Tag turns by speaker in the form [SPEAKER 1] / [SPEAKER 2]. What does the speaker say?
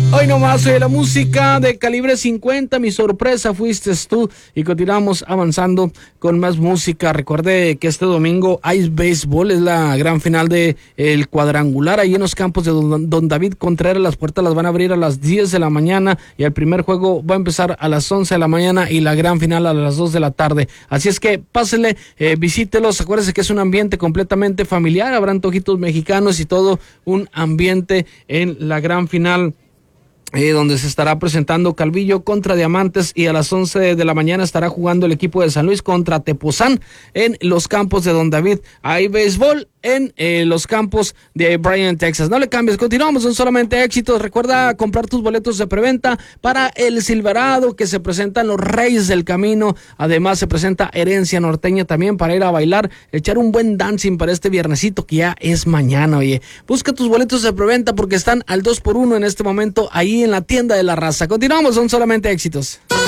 [SPEAKER 1] Hoy nomás la música de Calibre 50, mi sorpresa fuiste tú, y continuamos avanzando con más música. Recuerde que este domingo hay béisbol, es la gran final de el cuadrangular ahí en los campos de Don David Contreras. Las puertas las van a abrir a las 10 de la mañana y el primer juego va a empezar a las 11 de la mañana y la gran final a las 2 de la tarde. Así es que pásele, visítelos, acuérdese que es un ambiente completamente familiar, habrá antojitos mexicanos y todo un ambiente en la gran final. Donde se estará presentando Calvillo contra Diamantes, y a las 11 de la mañana estará jugando el equipo de San Luis contra Tepoztlán en los campos de Don David. Hay béisbol en los campos de Bryan, Texas. No le cambies, continuamos, son solamente éxitos. Recuerda comprar tus boletos de preventa para el Silverado, que se presentan los Reyes del Camino. Además se presenta Herencia Norteña también para ir a bailar, echar un buen dancing para este viernesito que ya es mañana. Oye, busca tus boletos de preventa porque están al 2x1 en este momento ahí en la tienda de la raza. Continuamos, son solamente éxitos.